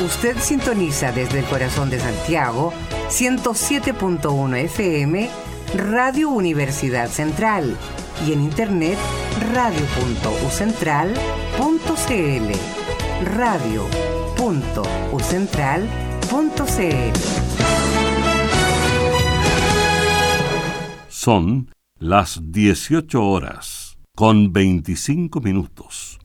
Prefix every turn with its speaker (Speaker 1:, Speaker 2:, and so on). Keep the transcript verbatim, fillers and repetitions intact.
Speaker 1: Usted sintoniza desde el corazón de Santiago ciento siete punto uno F M Radio Universidad Central y en internet radio punto u central punto c l. radio punto u central punto c l.
Speaker 2: Son las dieciocho horas con veinticinco minutos.